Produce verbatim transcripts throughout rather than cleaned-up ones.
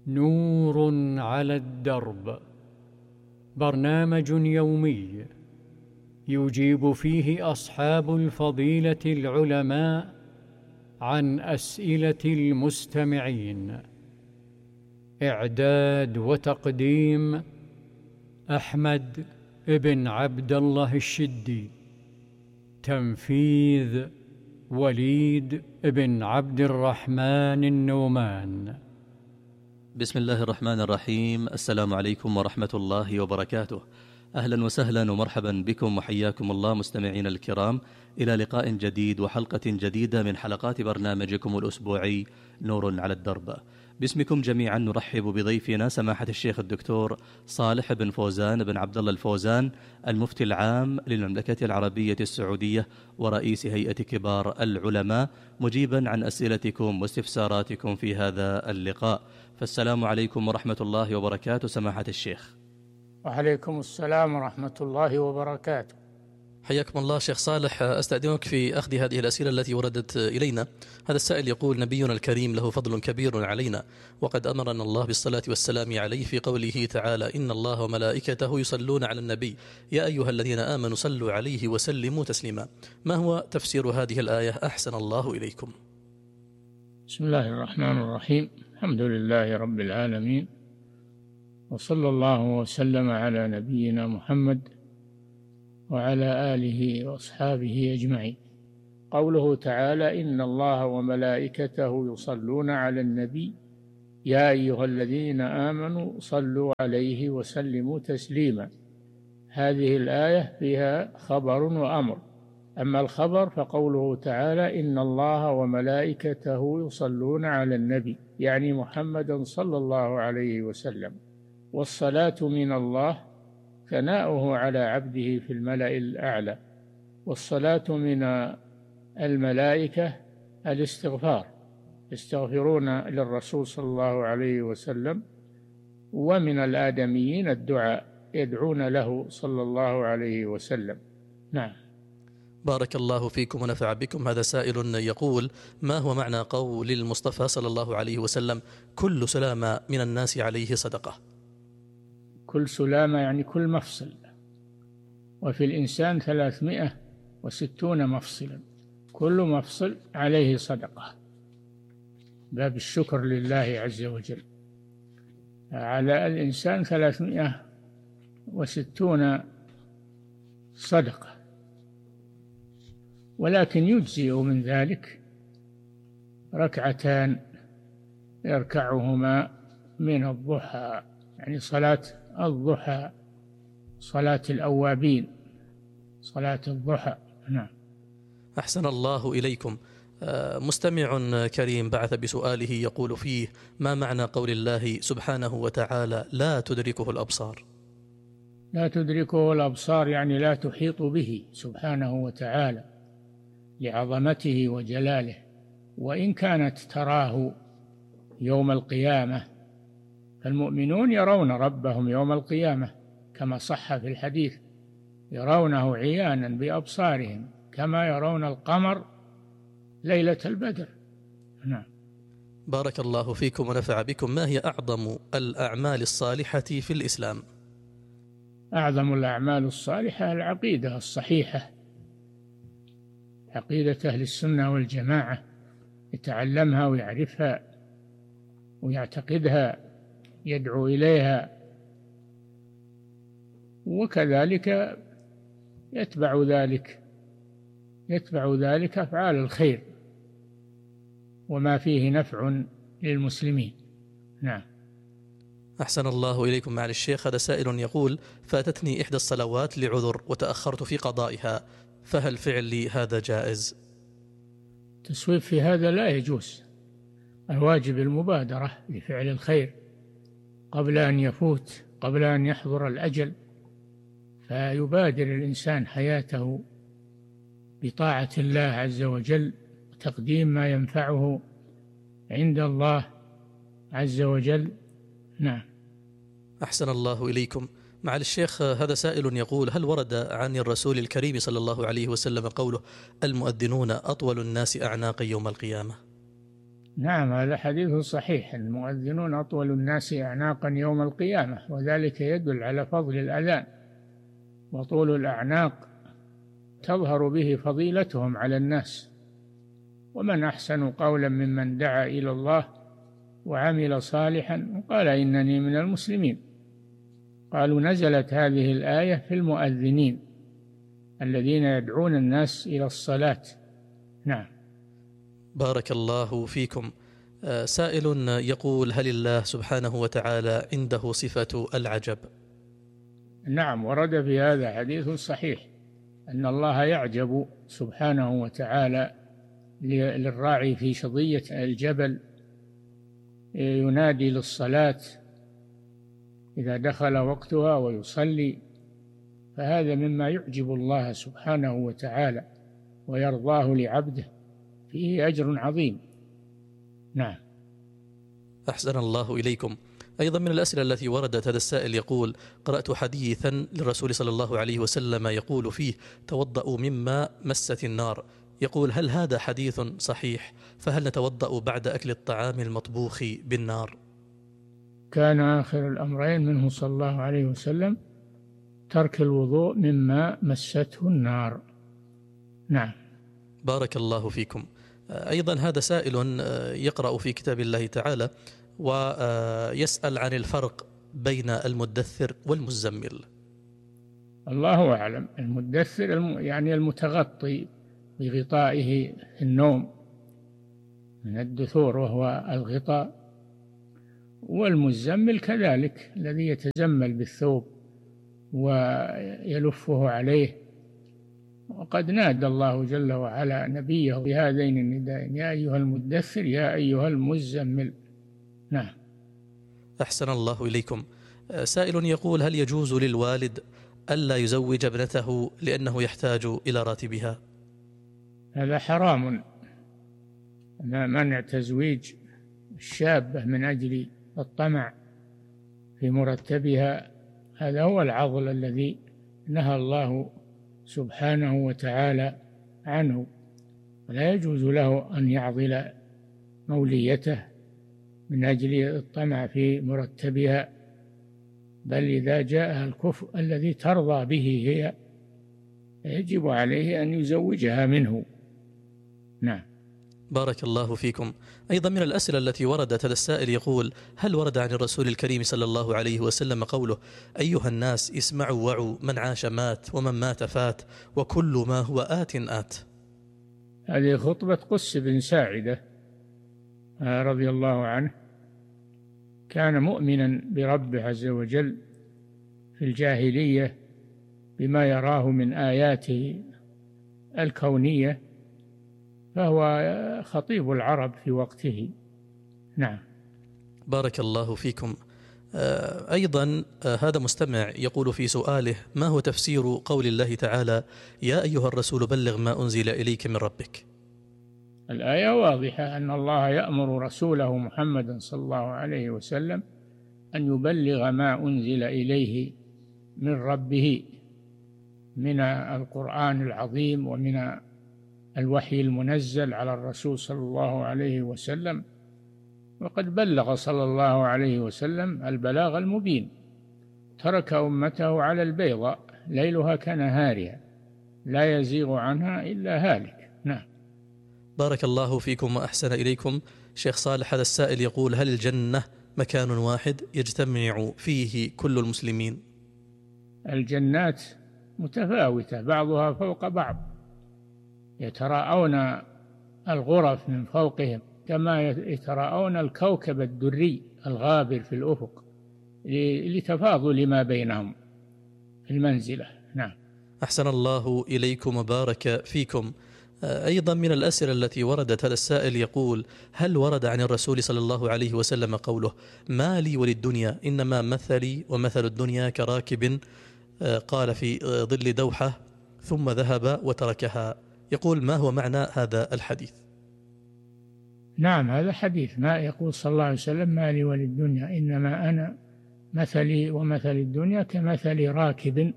نور على الدرب، برنامج يومي يجيب فيه أصحاب الفضيلة العلماء عن أسئلة المستمعين. إعداد وتقديم أحمد بن عبد الله الشدي. تنفيذ وليد بن عبد الرحمن النومان. بسم الله الرحمن الرحيم. السلام عليكم ورحمة الله وبركاته. أهلا وسهلا ومرحبا بكم وحياكم الله مستمعين الكرام إلى لقاء جديد وحلقة جديدة من حلقات برنامجكم الأسبوعي نور على الدرب. باسمكم جميعا نرحب بضيفنا سماحة الشيخ الدكتور صالح بن فوزان بن عبد الله الفوزان، المفتي العام للمملكة العربية السعودية ورئيس هيئة كبار العلماء، مجيبا عن أسئلتكم واستفساراتكم في هذا اللقاء. فالسلام عليكم ورحمة الله وبركاته سماحة الشيخ. وعليكم السلام ورحمة الله وبركاته. حياكم الله شيخ صالح. أستأذنك في أخذ هذه الأسئلة التي وردت إلينا. هذا السائل يقول: نبينا الكريم له فضل كبير علينا، وقد أمرنا الله بالصلاة والسلام عليه في قوله تعالى: إن الله وملائكته يصلون على النبي يا أيها الذين آمنوا صلوا عليه وسلموا تسليما. ما هو تفسير هذه الآية أحسن الله إليكم؟ بسم الله الرحمن الرحيم. الحمد لله رب العالمين، وصلى الله وسلم على نبينا محمد وعلى آله وأصحابه أجمعين. قوله تعالى: إن الله وملائكته يصلون على النبي يا أيها الذين آمنوا صلوا عليه وسلموا تسليما. هذه الآية فيها خبر وأمر. أما الخبر فقوله تعالى: إن الله وملائكته يصلون على النبي، يعني محمدا صلى الله عليه وسلم. والصلاة من الله ثناؤه على عبده في الملأ الأعلى، والصلاة من الملائكة الاستغفار، يستغفرون للرسول صلى الله عليه وسلم. ومن الآدميين الدعاء، يدعون له صلى الله عليه وسلم. نعم. بارك الله فيكم ونفع بكم. هذا سائل يقول: ما هو معنى قول المصطفى صلى الله عليه وسلم: كل سلامة من الناس عليه صدقة؟ كل سلامة يعني كل مفصل، وفي الإنسان ثلاثمائة وستون مفصلا، كل مفصل عليه صدقة. باب الشكر لله عز وجل. على الإنسان ثلاثمائة وستون صدقة، ولكن يجزئ من ذلك ركعتان يركعهما من الضحى، يعني صلاة الضحى، صلاة الأوابين، صلاة الضحى. نعم. أحسن الله إليكم. مستمع كريم بعث بسؤاله يقول فيه: ما معنى قول الله سبحانه وتعالى: لا تدركه الأبصار؟ لا تدركه الأبصار يعني لا تحيط به سبحانه وتعالى لعظمته وجلاله، وإن كانت تراه يوم القيامة، فالمؤمنون يرون ربهم يوم القيامة كما صح في الحديث: يرونه عيانا بأبصارهم كما يرون القمر ليلة البدر. نعم. بارك الله فيكم ونفع بكم. ما هي أعظم الأعمال الصالحة في الإسلام؟ أعظم الأعمال الصالحة العقيدة الصحيحة، عقيدة أهل السنة والجماعة، يتعلمها ويعرفها ويعتقدها، يدعو إليها، وكذلك يتبع ذلك يتبع ذلك أفعال الخير وما فيه نفع للمسلمين. نعم. أحسن الله إليكم معالي الشيخ. هذا سائل يقول: فاتتني إحدى الصلوات لعذر وتأخرت في قضائها، فهل فعلي هذا جائز؟ التسويف في هذا لا يجوز. الواجب المبادرة لفعل الخير قبل أن يفوت، قبل أن يحضر الأجل، فيبادر الإنسان حياته بطاعة الله عز وجل، وتقديم ما ينفعه عند الله عز وجل. نعم. أحسن الله إليكم. معالي الشيخ، هذا سائل يقول: هل ورد عن الرسول الكريم صلى الله عليه وسلم قوله: المؤذنون أطول الناس أعناقا يوم القيامة؟ نعم، هذا حديث صحيح. المؤذنون أطول الناس أعناقا يوم القيامة، وذلك يدل على فضل الأذان، وطول الأعناق تظهر به فضيلتهم على الناس. ومن أحسن قولا ممن دعا إلى الله وعمل صالحا وقال إنني من المسلمين. قالوا نزلت هذه الآية في المؤذنين الذين يدعون الناس إلى الصلاة. نعم. بارك الله فيكم. سائل يقول: هل الله سبحانه وتعالى عنده صفة العجب؟ نعم، ورد في هذا حديث صحيح أن الله يعجب سبحانه وتعالى للراعي في شظية الجبل، ينادي للصلاة إذا دخل وقتها ويصلي، فهذا مما يعجب الله سبحانه وتعالى ويرضاه لعبده، فيه أجر عظيم. نعم. أحسن الله إليكم. أيضا من الأسئلة التي وردت، هذا السائل يقول: قرأت حديثا للرسول صلى الله عليه وسلم يقول فيه: توضأوا مما مست النار. يقول: هل هذا حديث صحيح؟ فهل نتوضأ بعد أكل الطعام المطبوخ بالنار؟ كان آخر الأمرين منه صلى الله عليه وسلم ترك الوضوء مما مسته النار. نعم. بارك الله فيكم. أيضا هذا سائل يقرأ في كتاب الله تعالى ويسأل عن الفرق بين المدثر والمزمل. الله أعلم. المدثر يعني المتغطي بغطائه النوم من الدثور وهو الغطاء، والمزمل كذلك الذي يتزمل بالثوب ويلفه عليه. وقد نادى الله جل وعلا نبيه بهذين النداءين: يا أيها المدثر يا أيها المزمل. نعم. أحسن الله إليكم. سائل يقول: هل يجوز للوالد ألا يزوج ابنته لأنه يحتاج إلى راتبها؟ هذا حرام، منع تزويج الشابة من أجل الطمع في مرتبها. هذا هو العضل الذي نهى الله سبحانه وتعالى عنه، ولا يجوز له أن يعضل موليته من أجل الطمع في مرتبها، بل إذا جاءها الكفء الذي ترضى به هي يجب عليه أن يزوجها منه. نعم. بارك الله فيكم. أيضا من الأسئلة التي وردت، هذا السائل يقول: هل ورد عن الرسول الكريم صلى الله عليه وسلم قوله: أيها الناس اسمعوا وعوا، من عاش مات ومن مات فات وكل ما هو آت آت؟ هذه خطبة قس بن ساعدة رضي الله عنه، كان مؤمنا بربه عز وجل في الجاهلية بما يراه من آياته الكونية، فهو خطيب العرب في وقته. نعم. بارك الله فيكم. أيضا هذا مستمع يقول في سؤاله: ما هو تفسير قول الله تعالى: يا أيها الرسول بلغ ما أنزل إليك من ربك؟ الآية واضحة أن الله يأمر رسوله محمدا صلى الله عليه وسلم أن يبلغ ما أنزل إليه من ربه من القرآن العظيم ومن الوحي المنزل على الرسول صلى الله عليه وسلم. وقد بلغ صلى الله عليه وسلم البلاغ المبين، ترك أمته على البيضاء ليلها كنهارها لا يزيغ عنها إلا هالك. نعم. بارك الله فيكم وأحسن إليكم. شيخ صالح، هذا السائل يقول: هل الجنة مكان واحد يجتمع فيه كل المسلمين؟ الجنات متفاوتة بعضها فوق بعض، يتراءون الغرف من فوقهم كما يتراءون الكوكب الدري الغابر في الأفق لتفاضل ما بينهم في المنزلة. نعم. أحسن الله إليكم وبارك فيكم. أيضا من الأسئلة التي وردت، هذا السائل يقول: هل ورد عن الرسول صلى الله عليه وسلم قوله: ما لي وللدنيا إنما مثلي ومثل الدنيا كراكب قال في ظل دوحة ثم ذهب وتركها؟ يقول: ما هو معنى هذا الحديث؟ نعم، هذا حديث ما يقول صلى الله عليه وسلم: ما لي وللدنيا إنما أنا مثلي ومثل الدنيا كمثل راكب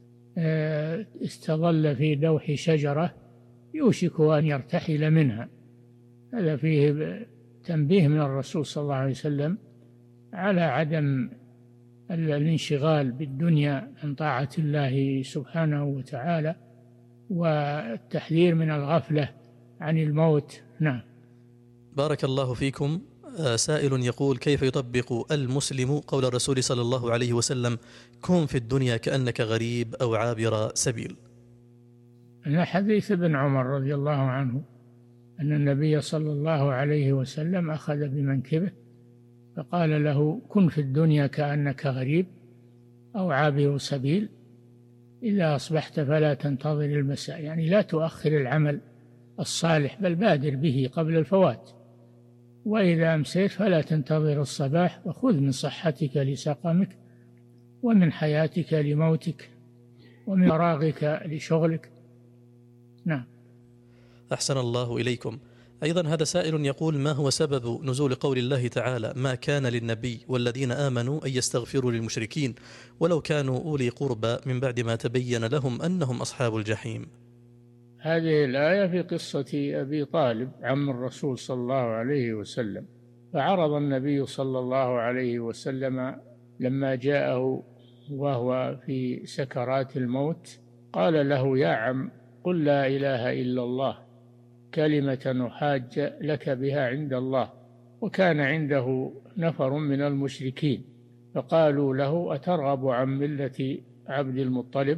استظل في دوح شجرة يوشك أن يرتحل منها. هذا فيه تنبيه من الرسول صلى الله عليه وسلم على عدم الانشغال بالدنيا عن طاعة الله سبحانه وتعالى، والتحذير من الغفلة عن الموت. نعم. بارك الله فيكم. سائل يقول: كيف يطبق المسلم قول الرسول صلى الله عليه وسلم: كن في الدنيا كأنك غريب أو عابر سبيل؟ من حديث ابن عمر رضي الله عنه أن النبي صلى الله عليه وسلم أخذ بمنكبه فقال له: كن في الدنيا كأنك غريب أو عابر سبيل، إذا أصبحت فلا تنتظر المساء، يعني لا تؤخر العمل الصالح بل بادر به قبل الفوات، وإذا أمسيت فلا تنتظر الصباح، وخذ من صحتك لسقمك ومن حياتك لموتك ومن فراغك لشغلك. نعم. أحسن الله إليكم. أيضا هذا سائل يقول: ما هو سبب نزول قول الله تعالى: ما كان للنبي والذين آمنوا أن يستغفروا للمشركين ولو كانوا أولي قربى من بعد ما تبين لهم أنهم أصحاب الجحيم؟ هذه الآية في قصة أبي طالب عم الرسول صلى الله عليه وسلم، فعرض النبي صلى الله عليه وسلم لما جاءه وهو في سكرات الموت قال له: يا عم، قل لا إله إلا الله كلمة أحاج لك بها عند الله. وكان عنده نفر من المشركين فقالوا له: أترغب عن ملة عبد المطلب؟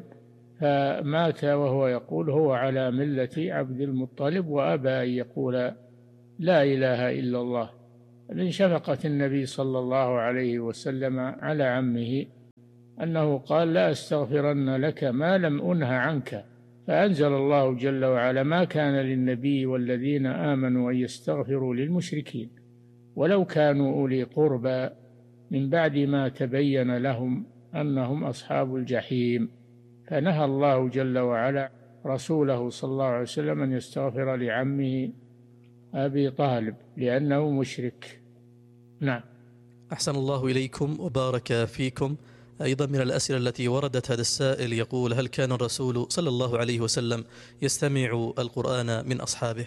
فمات وهو يقول هو على ملة عبد المطلب، وأبى أن يقول لا إله إلا الله. من شفقة النبي صلى الله عليه وسلم على عمه أنه قال: لا أستغفرن لك ما لم أنه عنك. فأنزل الله جل وعلا: ما كان للنبي والذين آمنوا أن يستغفروا للمشركين ولو كانوا أولي قربى من بعد ما تبين لهم أنهم أصحاب الجحيم. فنهى الله جل وعلا رسوله صلى الله عليه وسلم أن يستغفر لعمه أبي طالب لأنه مشرك. نعم. أحسن الله إليكم وبارك فيكم. أيضا من الأسئلة التي وردت هذا السائل يقول: هل كان الرسول صلى الله عليه وسلم يستمع القرآن من أصحابه؟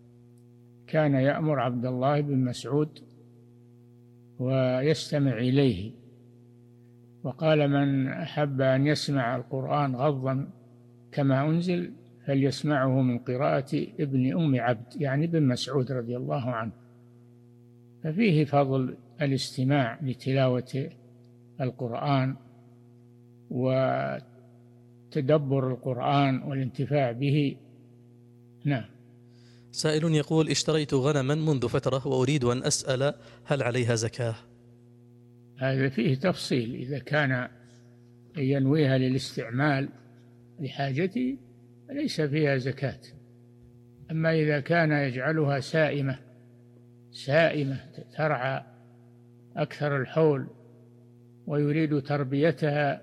كان يأمر عبد الله بن مسعود ويستمع إليه، وقال: من أحب أن يسمع القرآن غضا كما أنزل فليسمعه من قراءة ابن أم عبد، يعني ابن مسعود رضي الله عنه. ففيه فضل الاستماع لتلاوة القرآن وتدبر القرآن والانتفاع به. نعم. سائل يقول: اشتريت غنما منذ فترة وأريد أن أسأل هل عليها زكاة؟ هذا فيه تفصيل. إذا كان ينويها للاستعمال لحاجته ليس فيها زكاة، أما إذا كان يجعلها سائمة سائمة ترعى أكثر الحول ويريد تربيتها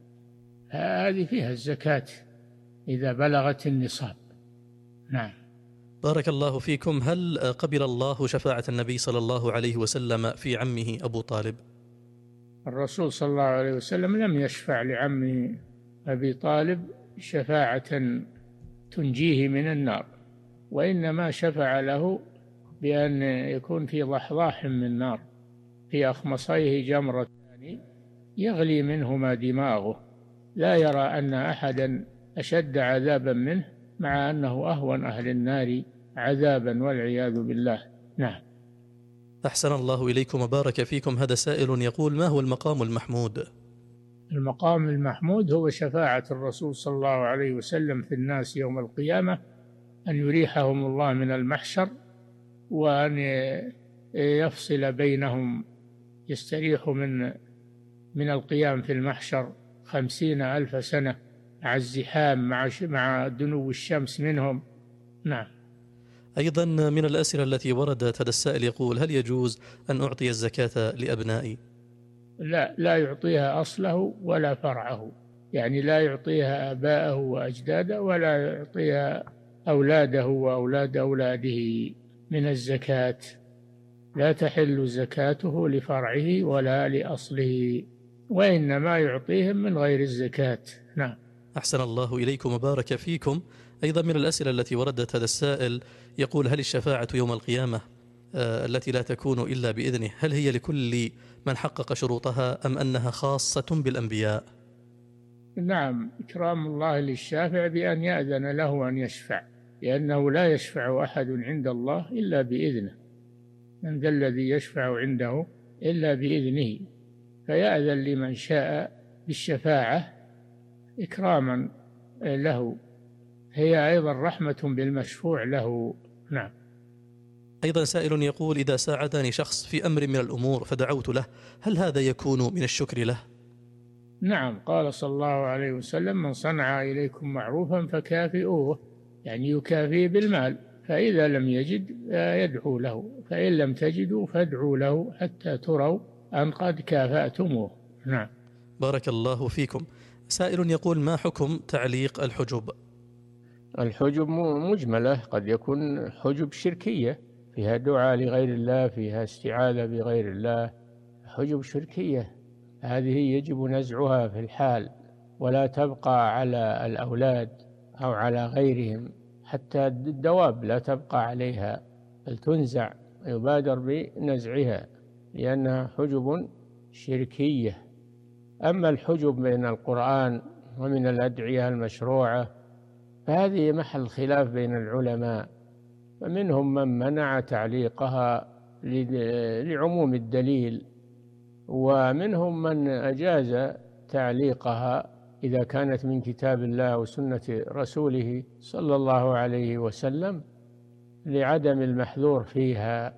هذه فيها الزكاة إذا بلغت النصاب. نعم. بارك الله فيكم. هل قبل الله شفاعة النبي صلى الله عليه وسلم في عمه أبو طالب؟ الرسول صلى الله عليه وسلم لم يشفع لعمه أبي طالب شفاعة تنجيه من النار، وإنما شفع له بأن يكون في ضحضاح من نار في أخمصيه جمرتان يغلي منهما دماغه، لا يرى أن أحدا أشد عذابا منه، مع أنه أهون أهل النار عذابا والعياذ بالله. نعم. أحسن الله إليكم وبارك فيكم. هذا سائل يقول: ما هو المقام المحمود؟ المقام المحمود هو شفاعة الرسول صلى الله عليه وسلم في الناس يوم القيامة، أن يريحهم الله من المحشر وأن يفصل بينهم، يستريح من من القيام في المحشر خمسين ألف سنة مع الزحام مع مع دنو الشمس منهم. نعم. أيضا من الأسئلة التي وردت هذا السائل يقول: هل يجوز أن أعطي الزكاة لأبنائي؟ لا، لا يعطيها أصله ولا فرعه، يعني لا يعطيها آباءه وأجداده ولا يعطيها أولاده وأولاد أولاده من الزكاة. لا تحل زكاته لفرعه ولا لأصله، وإنما يعطيهم من غير الزكاة. نعم. أحسن الله إليكم وبارك فيكم. أيضا من الأسئلة التي وردت هذا السائل يقول: هل الشفاعة يوم القيامة التي لا تكون إلا بإذنه، هل هي لكل من حقق شروطها أم أنها خاصة بالأنبياء؟ نعم، إكرام الله للشافع بأن يأذن له أن يشفع، لأنه لا يشفع أحد عند الله إلا بإذنه. من ذا الذي يشفع عنده إلا بإذنه، فيأذن لمن شاء بالشفاعة إكراما له، هي أيضا رحمة بالمشفوع له. نعم. أيضا سائل يقول: إذا ساعدني شخص في أمر من الأمور فدعوت له، هل هذا يكون من الشكر له؟ نعم، قال صلى الله عليه وسلم: من صنع إليكم معروفا فكافئوه، يعني يكافئ بالمال، فإذا لم يجد يدعو له، فإن لم تجدوا فادعوا له حتى تروا أن قد كافأتموه. نعم. بارك الله فيكم. سائل يقول: ما حكم تعليق الحجب؟ الحجب مجملة، قد يكون حجب شركية فيها دعاء لغير الله، فيها استعاذة بغير الله، حجب شركية هذه يجب نزعها في الحال، ولا تبقى على الأولاد أو على غيرهم، حتى الدواب لا تبقى عليها بل تنزع، يبادر بنزعها لأنها حجب شركية. أما الحجب من القرآن ومن الأدعية المشروعة فهذه محل خلاف بين العلماء، فمنهم من منع تعليقها لعموم الدليل، ومنهم من أجاز تعليقها إذا كانت من كتاب الله وسنة رسوله صلى الله عليه وسلم لعدم المحذور فيها.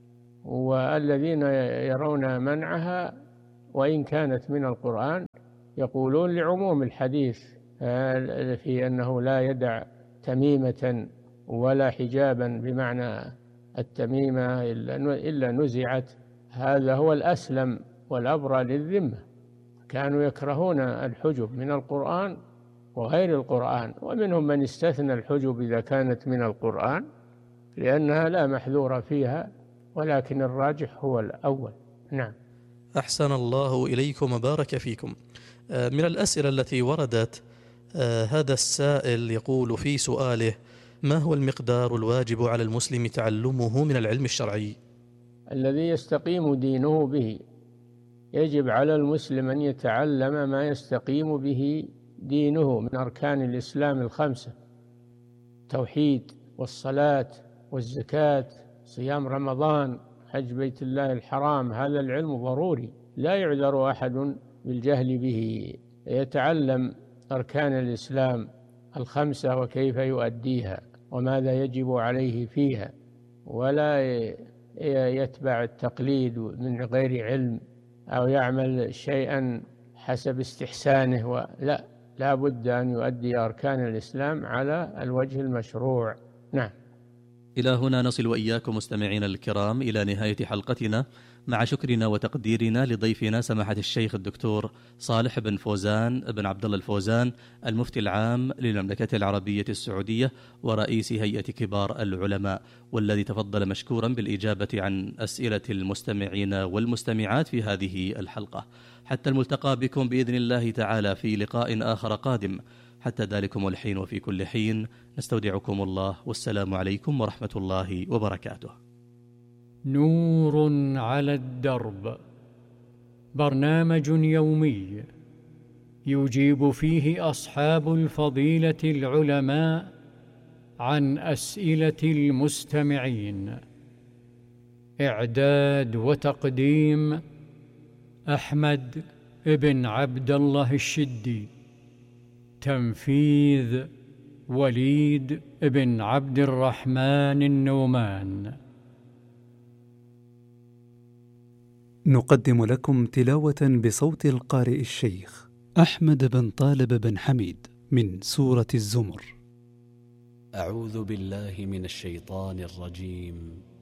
والذين يرون منعها وإن كانت من القرآن يقولون لعموم الحديث في أنه لا يدع تميمة ولا حجابا بمعنى التميمة إلا نزعت، هذا هو الأسلم والأبرى للذمة. كانوا يكرهون الحجب من القرآن وغير القرآن، ومنهم من استثنى الحجب إذا كانت من القرآن لأنها لا محذور فيها، ولكن الراجح هو الأول. نعم. أحسن الله إليكم وبارك فيكم. من الأسئلة التي وردت، هذا السائل يقول في سؤاله: ما هو المقدار الواجب على المسلم تعلمه من العلم الشرعي؟ الذي يستقيم دينه به، يجب على المسلم أن يتعلم ما يستقيم به دينه من أركان الإسلام الخمسة: التوحيد والصلاة والزكاة، صيام رمضان، حج بيت الله الحرام. هذا العلم ضروري لا يعذر أحد بالجهل به، يتعلم أركان الإسلام الخمسة وكيف يؤديها وماذا يجب عليه فيها، ولا يتبع التقليد من غير علم أو يعمل شيئا حسب استحسانه، ولا لا بد أن يؤدي أركان الإسلام على الوجه المشروع. نعم. إلى هنا نصل وإياكم مستمعين الكرام إلى نهاية حلقتنا، مع شكرنا وتقديرنا لضيفنا سماحة الشيخ الدكتور صالح بن فوزان بن عبد الله الفوزان، المفتي العام للمملكة العربية السعودية ورئيس هيئة كبار العلماء، والذي تفضل مشكورا بالإجابة عن أسئلة المستمعين والمستمعات في هذه الحلقة. حتى الملتقى بكم بإذن الله تعالى في لقاء آخر قادم. حتى ذلكم الحين وفي كل حين نستودعكم الله، والسلام عليكم ورحمة الله وبركاته. نور على الدرب، برنامج يومي يجيب فيه أصحاب الفضيلة العلماء عن أسئلة المستمعين. إعداد وتقديم أحمد بن عبد الله الشدي. تنفيذ وليد بن عبد الرحمن النومان. نقدم لكم تلاوة بصوت القارئ الشيخ أحمد بن طالب بن حميد من سورة الزمر. أعوذ بالله من الشيطان الرجيم.